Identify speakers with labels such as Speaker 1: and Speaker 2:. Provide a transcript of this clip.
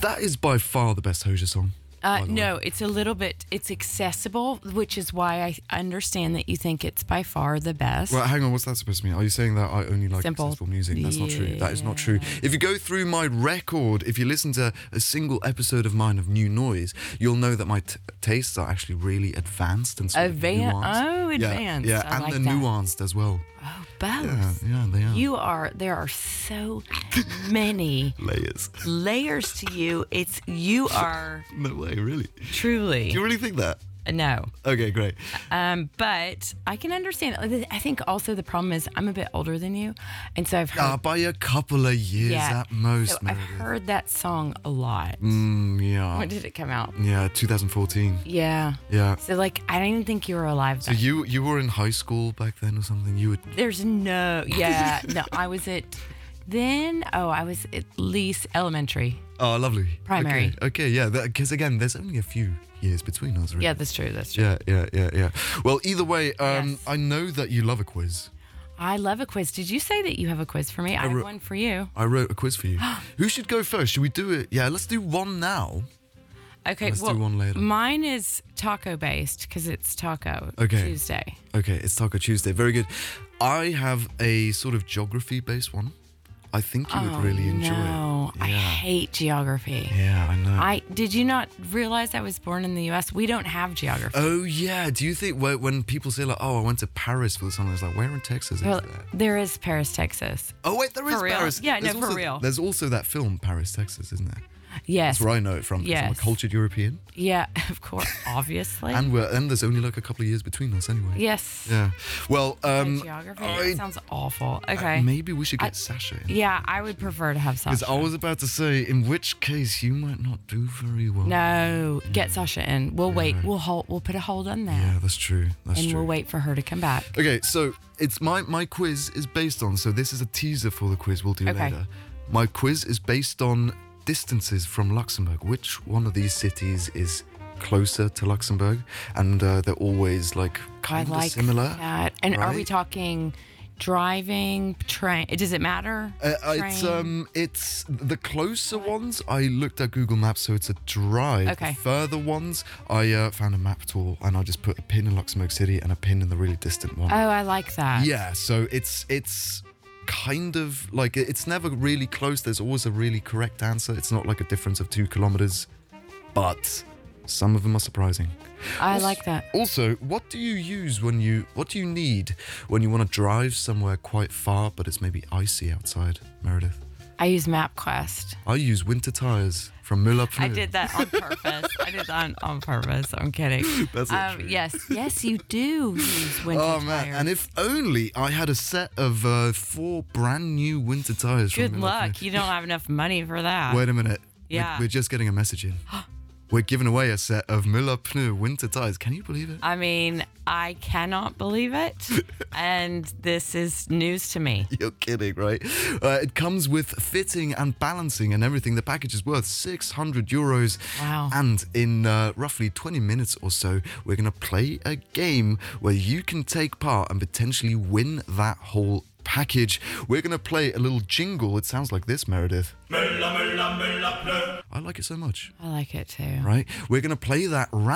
Speaker 1: That is by far the best Hozier song. by the
Speaker 2: No,
Speaker 1: way.
Speaker 2: it's a little bit, it's accessible, which is why I understand that you think it's by far the best.
Speaker 1: Well, hang on, what's that supposed to mean? Are you saying that I only like
Speaker 2: Simple.
Speaker 1: accessible music? That's not true. That is not true. If you go through my record, if you listen to a single episode of mine of New Noise, you'll know that my tastes are actually really advanced and sort of nuanced.
Speaker 2: Oh, advanced.
Speaker 1: Yeah,
Speaker 2: I
Speaker 1: and
Speaker 2: like
Speaker 1: they're
Speaker 2: that.
Speaker 1: nuanced as well.
Speaker 2: Oh, both.
Speaker 1: Yeah, they are.
Speaker 2: There are so many
Speaker 1: Layers.
Speaker 2: layers to you. You are
Speaker 1: No way, really.
Speaker 2: truly,
Speaker 1: Do you really think that?
Speaker 2: no.
Speaker 1: Okay, great.
Speaker 2: But I can understand. I think also the problem is I'm a bit older than you. And so I've heard,
Speaker 1: By a couple of years at most,
Speaker 2: so I've
Speaker 1: Meredith.
Speaker 2: heard that song a lot.
Speaker 1: Yeah.
Speaker 2: When did it come out?
Speaker 1: Yeah, 2014.
Speaker 2: Yeah.
Speaker 1: Yeah.
Speaker 2: So like, I don't even think you were alive
Speaker 1: So
Speaker 2: then.
Speaker 1: you were in high school back then or something? You would.
Speaker 2: There's no, no, I was I was at least elementary.
Speaker 1: Oh, lovely.
Speaker 2: Primary.
Speaker 1: Okay, yeah. Because again, there's only a few years between us, really.
Speaker 2: Yeah, that's true. That's true.
Speaker 1: Yeah. Well, either way,
Speaker 2: Yes.
Speaker 1: I know that you love a quiz.
Speaker 2: I love a quiz. Did you say that you have a quiz for me? I have one for you.
Speaker 1: I wrote a quiz for you. Who should go first? Should we do it? Yeah, let's do one now.
Speaker 2: Okay,
Speaker 1: Let's do one later.
Speaker 2: Mine is taco based because it's Taco Tuesday.
Speaker 1: Okay, it's Taco Tuesday. Very good. I have a sort of geography-based one. I think you would really enjoy
Speaker 2: No,
Speaker 1: it.
Speaker 2: I hate geography.
Speaker 1: Yeah, I know.
Speaker 2: Did you not realize I was born in the U.S.? We don't have geography.
Speaker 1: Oh, yeah. Do you think when people say, like, oh, I went to Paris for the summer, it's like, where in Texas is
Speaker 2: Well,
Speaker 1: that?
Speaker 2: there is Paris, Texas.
Speaker 1: Oh, wait, there is
Speaker 2: For real?
Speaker 1: Paris.
Speaker 2: Yeah,
Speaker 1: There's
Speaker 2: no, for
Speaker 1: also-
Speaker 2: real.
Speaker 1: There's also that film, Paris, Texas, isn't there?
Speaker 2: Yes.
Speaker 1: That's where I know it from, because I'm a
Speaker 2: Yes.
Speaker 1: cultured European.
Speaker 2: Yeah, of course, obviously.
Speaker 1: And there's only like a couple of years between us anyway.
Speaker 2: Yes.
Speaker 1: Yeah. Well,
Speaker 2: Geography? That sounds awful. Okay.
Speaker 1: maybe we should get Sasha in.
Speaker 2: Yeah, I would prefer to have
Speaker 1: Because
Speaker 2: Sasha.
Speaker 1: I was about to say, in which case you might not do very well.
Speaker 2: No, get Sasha in. We'll wait. We'll put a hold on that.
Speaker 1: Yeah, that's true. That's
Speaker 2: and
Speaker 1: true.
Speaker 2: we'll wait for her to come back.
Speaker 1: Okay, so it's my quiz is based on, so this is a teaser for the quiz we'll do
Speaker 2: Okay.
Speaker 1: later. My quiz is based on distances from Luxembourg. Which one of these cities is closer to Luxembourg? And they're always like
Speaker 2: I
Speaker 1: kind of
Speaker 2: like
Speaker 1: similar.
Speaker 2: that. And are we
Speaker 1: right?
Speaker 2: talking driving, train? Does it matter?
Speaker 1: It's the closer ones. I looked at Google Maps, so it's a drive.
Speaker 2: Okay.
Speaker 1: The further ones, I found a map tool and I just put a pin in Luxembourg City and a pin in the really distant one.
Speaker 2: Oh, I like that.
Speaker 1: Yeah, so it's kind of like it's never really close. There's always a really correct answer. It's not like a difference of 2 kilometers, but some of them are surprising.
Speaker 2: I like that.
Speaker 1: Also, what do you need when you want to drive somewhere quite far, but it's maybe icy outside, Meredith?
Speaker 2: I use MapQuest.
Speaker 1: I use winter tires from Müller Pneu.
Speaker 2: I did that on purpose. I did that on purpose. I'm kidding.
Speaker 1: That's not true.
Speaker 2: Yes, you do use winter
Speaker 1: Oh man!
Speaker 2: tires.
Speaker 1: And if only I had a set of 4 brand new winter tires.
Speaker 2: Good
Speaker 1: from Müller
Speaker 2: luck.
Speaker 1: Pneu.
Speaker 2: You don't have enough money for that.
Speaker 1: Wait a minute.
Speaker 2: Yeah.
Speaker 1: We're just getting a message in. We're giving away a set of Müller Pneu winter tires. Can you believe it?
Speaker 2: I mean, I cannot believe it. And this is news to me.
Speaker 1: You're kidding, right? It comes with fitting and balancing and everything. The package is worth €600.
Speaker 2: Wow.
Speaker 1: And in roughly 20 minutes or so, we're going to play a game where you can take part and potentially win that whole package. We're going to play a little jingle. It sounds like this, Meredith.
Speaker 3: Müller, Müller, Müller, Pneu.
Speaker 1: I like it so much,
Speaker 2: I like it too.
Speaker 1: right? We're going to play that